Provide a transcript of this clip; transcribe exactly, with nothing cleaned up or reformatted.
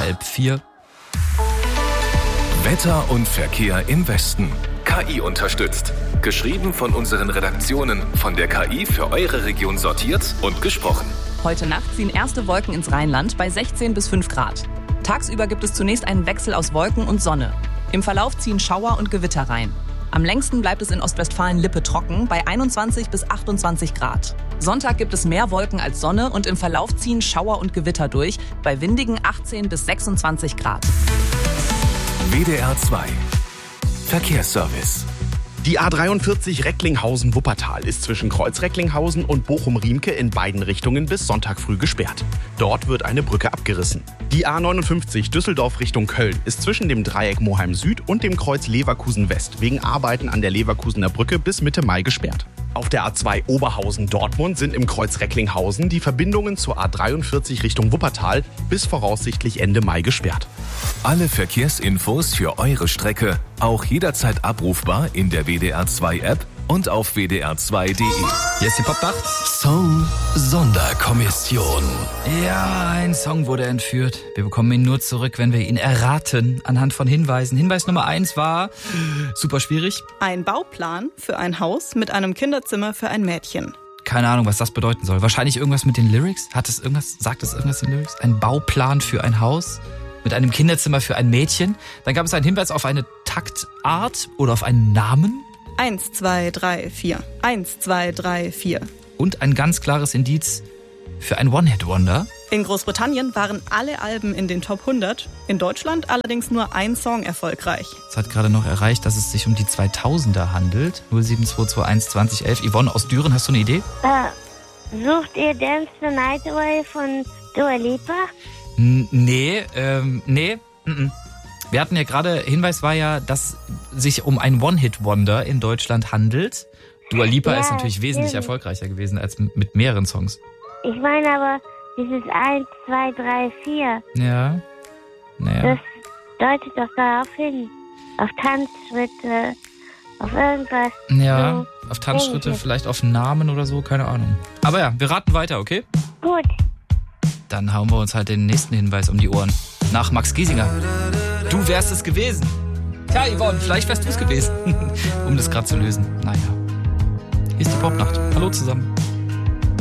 halb vier. Wetter und Verkehr im Westen. K I unterstützt. Geschrieben von unseren Redaktionen, von der K I für eure Region sortiert und gesprochen. Heute Nacht ziehen erste Wolken ins Rheinland bei sechzehn bis fünf Grad. Tagsüber gibt es zunächst einen Wechsel aus Wolken und Sonne. Im Verlauf ziehen Schauer und Gewitter rein. Am längsten bleibt es in Ostwestfalen-Lippe trocken bei einundzwanzig bis achtundzwanzig Grad. Sonntag gibt es mehr Wolken als Sonne und im Verlauf ziehen Schauer und Gewitter durch bei windigen achtzehn bis sechsundzwanzig Grad. W D R zwei Verkehrsservice. Die A dreiundvierzig Recklinghausen-Wuppertal ist zwischen Kreuz-Recklinghausen und Bochum-Riemke in beiden Richtungen bis Sonntag früh gesperrt. Dort wird eine Brücke abgerissen. Die A neunundfünfzig Düsseldorf Richtung Köln ist zwischen dem Dreieck Moheim Süd und dem Kreuz Leverkusen West wegen Arbeiten an der Leverkusener Brücke bis Mitte Mai gesperrt. Auf der A zwei Oberhausen-Dortmund sind im Kreuz Recklinghausen die Verbindungen zur A dreiundvierzig Richtung Wuppertal bis voraussichtlich Ende Mai gesperrt. Alle Verkehrsinfos für eure Strecke auch jederzeit abrufbar in der W D R zwei App und auf w d r zwei punkt d e. Hier ist die Popnacht. Song Sonderkommission. Ja, ein Song wurde entführt. Wir bekommen ihn nur zurück, wenn wir ihn erraten, anhand von Hinweisen. Hinweis Nummer eins war super schwierig. Ein Bauplan für ein Haus mit einem Kinderzimmer für ein Mädchen. Keine Ahnung, was das bedeuten soll. Wahrscheinlich irgendwas mit den Lyrics. Hat es irgendwas, sagt es irgendwas in den Lyrics? Ein Bauplan für ein Haus mit einem Kinderzimmer für ein Mädchen. Dann gab es einen Hinweis auf eine Taktart oder auf einen Namen. Eins, zwei, drei, vier. Eins, zwei, drei, vier. Und ein ganz klares Indiz für ein One-Hit-Wonder. In Großbritannien waren alle Alben in den Top hundert, in Deutschland allerdings nur ein Song erfolgreich. Es hat gerade noch erreicht, dass es sich um die zweitausender handelt. null sieben zwei zwei eins zwanzig elf. Yvonne aus Düren, hast du eine Idee? Äh, sucht ihr Dance the Night Away von Dua Lipa? N- nee, ähm, nee, n-n. Wir hatten ja gerade, Hinweis war ja, dass sich um ein One-Hit-Wonder in Deutschland handelt. Dua Lipa Ja, ist natürlich wesentlich stimmt. erfolgreicher gewesen als m- mit mehreren Songs. Ich meine aber, dieses eins, zwei, drei, vier, Ja, naja. das deutet doch darauf hin. Auf Tanzschritte, auf irgendwas. Ja, So, auf Tanzschritte, denke ich. vielleicht auf Namen oder so, keine Ahnung. Aber ja, wir raten weiter, okay? Gut. Dann hauen wir uns halt den nächsten Hinweis um die Ohren. Nach Max Giesinger. Du wärst es gewesen. Tja, Yvonne, vielleicht wärst du es gewesen. Um das gerade zu lösen. Naja. Hier ist die Popnacht. Hallo zusammen.